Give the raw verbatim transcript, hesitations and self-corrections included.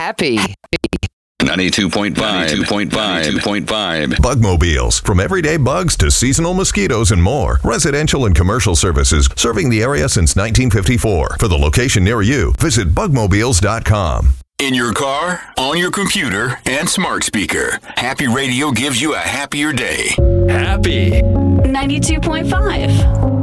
happy. ninety-two point five, ninety-two point five, ninety-two point five. Bugmobiles. From everyday bugs to seasonal mosquitoes and more. Residential and commercial services serving the area since nineteen fifty-four. For the location near you, visit bugmobiles dot com. In your car, on your computer, and smart speaker, Happy Radio gives you a happier day. Happy. ninety-two point five.